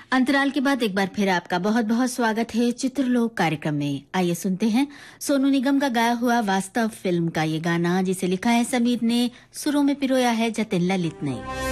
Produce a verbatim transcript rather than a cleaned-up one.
अंतराल के बाद एक बार फिर आपका बहुत बहुत स्वागत है चित्रलोक कार्यक्रम में। आइए सुनते हैं सोनू निगम का गाया हुआ वास्तव फिल्म का ये गाना, जिसे लिखा है समीर ने, सुरों में पिरोया है जतिन ललित ने।